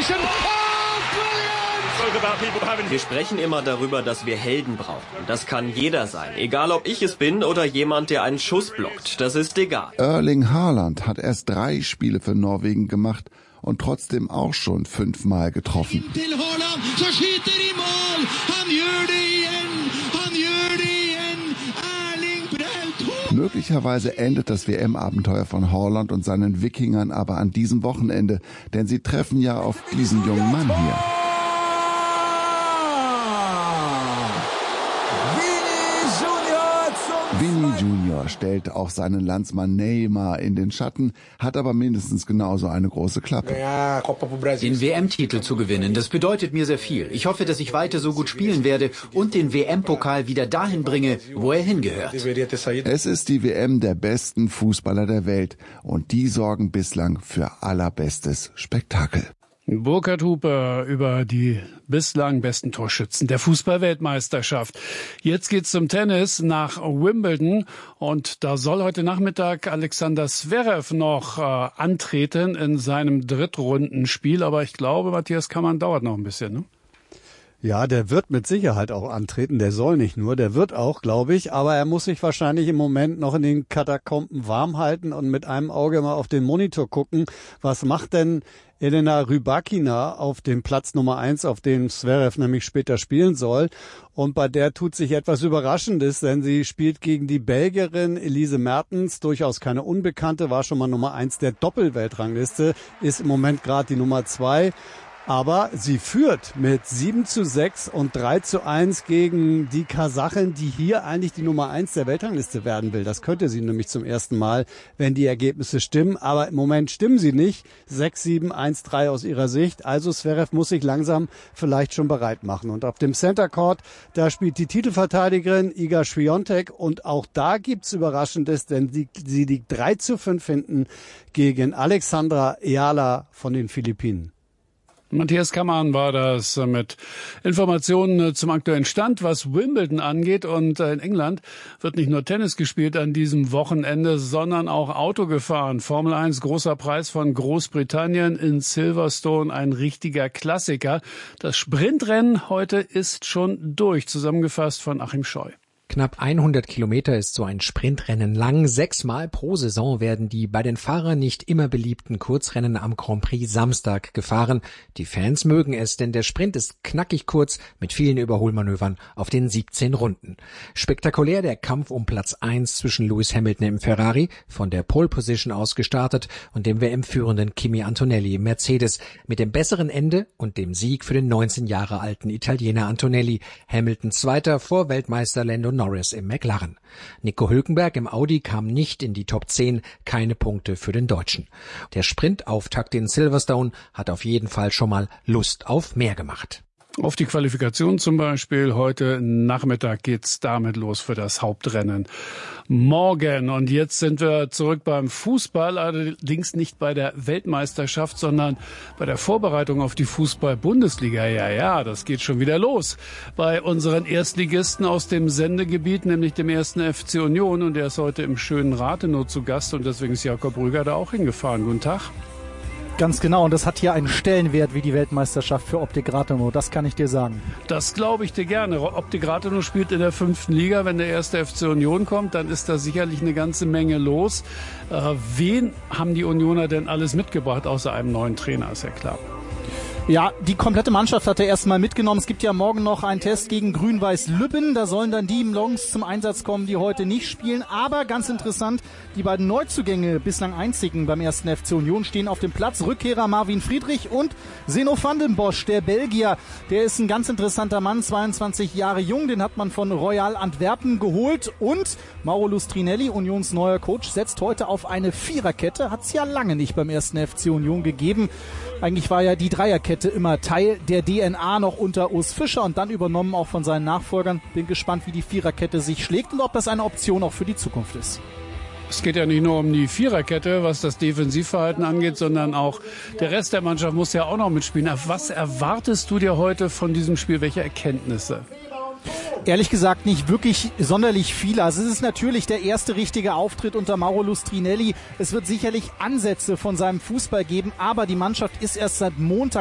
Wir sprechen immer darüber, dass wir Helden brauchen. Das kann jeder sein. Egal, ob ich es bin oder jemand, der einen Schuss blockt. Das ist egal. Erling Haaland hat erst 3 Spiele für Norwegen gemacht und trotzdem auch schon 5-mal getroffen. Möglicherweise endet das WM-Abenteuer von Haaland und seinen Wikingern aber an diesem Wochenende, denn sie treffen ja auf diesen jungen Mann hier. Vini Junior stellt auch seinen Landsmann Neymar in den Schatten, hat aber mindestens genauso eine große Klappe. Den WM-Titel zu gewinnen, das bedeutet mir sehr viel. Ich hoffe, dass ich weiter so gut spielen werde und den WM-Pokal wieder dahin bringe, wo er hingehört. Es ist die WM der besten Fußballer der Welt und die sorgen bislang für allerbestes Spektakel. Burkhard Huper über die bislang besten Torschützen der Fußball-Weltmeisterschaft. Jetzt geht's zum Tennis nach Wimbledon und da soll heute Nachmittag Alexander Zverev noch antreten in seinem Drittrundenspiel. Aber ich glaube, Matthias Kammann dauert noch ein bisschen, ne? Ja, der wird mit Sicherheit auch antreten. Der soll nicht nur, der wird auch, glaube ich. Aber er muss sich wahrscheinlich im Moment noch in den Katakomben warm halten und mit einem Auge mal auf den Monitor gucken. Was macht denn Elena Rybakina auf dem Platz Nummer 1, auf dem Zverev nämlich später spielen soll? Und bei der tut sich etwas Überraschendes, denn sie spielt gegen die Belgierin Elise Mertens, durchaus keine Unbekannte, war schon mal Nummer 1 der Doppelweltrangliste, ist im Moment gerade die Nummer 2. Aber sie führt mit 7:6 und 3:1 gegen die Kasachin, die hier eigentlich die Nummer 1 der Weltrangliste werden will. Das könnte sie nämlich zum ersten Mal, wenn die Ergebnisse stimmen. Aber im Moment stimmen sie nicht. 6:7, 1:3 aus ihrer Sicht. Also Zverev muss sich langsam vielleicht schon bereit machen. Und auf dem Center Court, da spielt die Titelverteidigerin Iga Swiatek. Und auch da gibt's Überraschendes, denn sie liegt 3:5 hinten gegen Alexandra Eala von den Philippinen. Matthias Kammann war das mit Informationen zum aktuellen Stand, was Wimbledon angeht. Und in England wird nicht nur Tennis gespielt an diesem Wochenende, sondern auch Auto gefahren. Formel 1, großer Preis von Großbritannien in Silverstone, ein richtiger Klassiker. Das Sprintrennen heute ist schon durch, zusammengefasst von Achim Scheu. Knapp 100 Kilometer ist so ein Sprintrennen lang. 6-mal pro Saison werden die bei den Fahrern nicht immer beliebten Kurzrennen am Grand Prix Samstag gefahren. Die Fans mögen es, denn der Sprint ist knackig kurz mit vielen Überholmanövern auf den 17 Runden. Spektakulär der Kampf um Platz 1 zwischen Lewis Hamilton im Ferrari, von der Pole Position aus gestartet, und dem WM-führenden Kimi Antonelli im Mercedes, mit dem besseren Ende und dem Sieg für den 19 Jahre alten Italiener Antonelli. Hamilton Zweiter vor Weltmeister Lando Norris im McLaren. Nico Hülkenberg im Audi kam nicht in die Top 10, keine Punkte für den Deutschen. Der Sprintauftakt in Silverstone hat auf jeden Fall schon mal Lust auf mehr gemacht. Auf die Qualifikation zum Beispiel. Heute Nachmittag geht's damit los für das Hauptrennen morgen. Und jetzt sind wir zurück beim Fußball, allerdings nicht bei der Weltmeisterschaft, sondern bei der Vorbereitung auf die Fußball-Bundesliga. Ja, das geht schon wieder los bei unseren Erstligisten aus dem Sendegebiet, nämlich dem 1. FC Union. Und der ist heute im schönen Rathenow zu Gast und deswegen ist Jakob Rüger da auch hingefahren. Guten Tag. Ganz genau, und das hat hier einen Stellenwert wie die Weltmeisterschaft für Optik Rathenow, das kann ich dir sagen. Das glaube ich dir gerne. Optik Rathenow spielt in der 5. Liga. Wenn der 1. FC Union kommt, dann ist da sicherlich eine ganze Menge los. Wen haben die Unioner denn alles mitgebracht, außer einem neuen Trainer, ist ja klar. Ja, die komplette Mannschaft hat er erstmal mitgenommen. Es gibt ja morgen noch einen Test gegen Grün-Weiß Lübben. Da sollen dann die Longs zum Einsatz kommen, die heute nicht spielen. Aber ganz interessant, die beiden Neuzugänge, bislang einzigen beim 1. FC Union, stehen auf dem Platz. Rückkehrer Marvin Friedrich und Zeno van den Bosch, der Belgier. Der ist ein ganz interessanter Mann, 22 Jahre jung. Den hat man von Royal Antwerpen geholt. Und Mauro Lustrinelli, Unions neuer Coach, setzt heute auf eine Viererkette. Hat es ja lange nicht beim 1. FC Union gegeben. Eigentlich war ja die Dreierkette immer Teil der DNA noch unter Urs Fischer und dann übernommen auch von seinen Nachfolgern. Bin gespannt, wie die Viererkette sich schlägt und ob das eine Option auch für die Zukunft ist. Es geht ja nicht nur um die Viererkette, was das Defensivverhalten angeht, sondern auch der Rest der Mannschaft muss ja auch noch mitspielen. Was erwartest du dir heute von diesem Spiel? Welche Erkenntnisse? Ehrlich gesagt nicht wirklich sonderlich viele. Also es ist natürlich der erste richtige Auftritt unter Mauro Lustrinelli. Es wird sicherlich Ansätze von seinem Fußball geben, aber die Mannschaft ist erst seit Montag